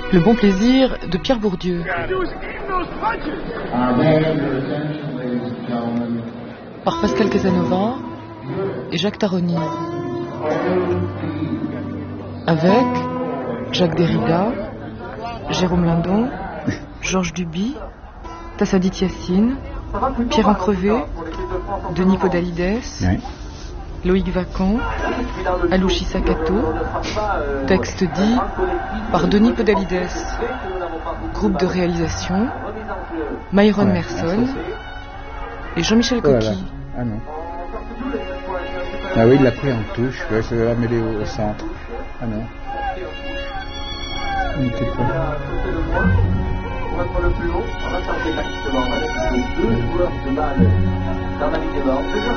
Le bon plaisir de Pierre Bourdieu. Par Pascal Casanova et Jacques Taroni. Avec Jacques Derrida, Jérôme Lindon, Georges Duby, Tassadit Yassine, Pierre Encrevé, Denis Podalides, Oui. Loïc Vacan, Alouchi Sakato, texte dit par Denis Podalides, groupe de réalisation, Myron Merson et Jean-Michel Coqui. Voilà. Ah non. Ah oui, il l'a pris en touche, ouais, ça va mêler au centre. Ah non. Il n'était pas. Pour être le plus haut, on va faire exactement. On va mettre deux joueurs de balle dans la ligne de bord.